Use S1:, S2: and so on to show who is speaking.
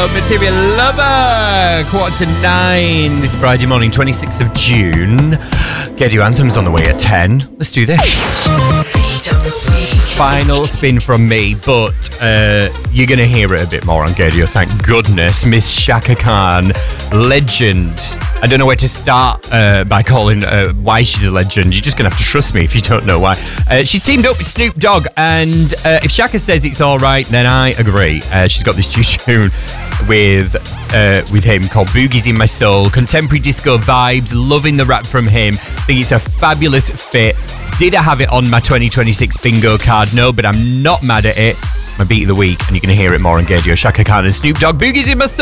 S1: Radio, Material Lover, 8:45 this Friday morning, 26th of June. Get your anthems on the way at 10. Let's do this. Final spin from me, but you're going to hear it a bit more on Gadio, thank goodness. Miss Chaka Khan, legend. I don't know where to start by calling why she's a legend. You're just going to have to trust me if you don't know why. She's teamed up with Snoop Dogg, and if Chaka says it's all right, then I agree. She's got this new tune with him called Boogies in My Soul. Contemporary disco vibes, loving the rap from him. Think it's a fabulous fit. Did I have it on my 2026 bingo card? No, but I'm not mad at it. My beat of the week, and you're going to hear it more on Gadio. Chaka Khan and Snoop Dogg, Boogies in My Soul.